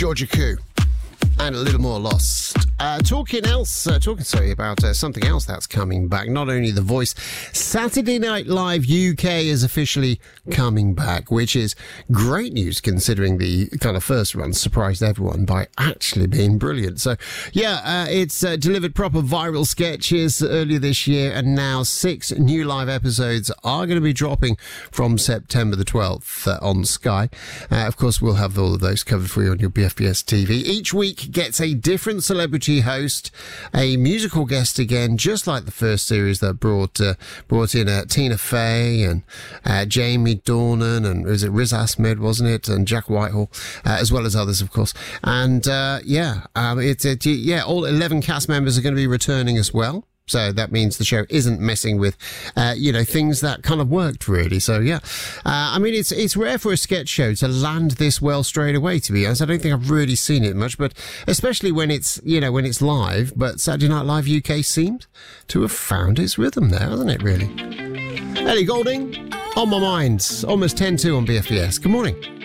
Georgia Koo, and a little more Lost. Talking about something else that's coming back. Not only The Voice, Saturday Night Live UK is officially coming back, which is great news considering the kind of first run surprised everyone by actually being brilliant. So, it's delivered proper viral sketches earlier this year, and now 6 new live episodes are going to be dropping from September the 12th on Sky. Of course, we'll have all of those covered for you on your BFBS TV. Each week gets a different celebrity host, a musical guest again, just like the first series that brought in Tina Fey and Jamie Dornan, and was it Riz Ahmed, wasn't it, and Jack Whitehall, as well as others, of course. And all 11 cast members are going to be returning as well. So that means the show isn't messing with, things that kind of worked, really. So, it's rare for a sketch show to land this well straight away, to be honest. I don't think I've really seen it much, but especially when it's live. But Saturday Night Live UK seems to have found its rhythm there, hasn't it, really? Ellie Goulding, On My Mind, almost 10-2 on BFBS. Good morning.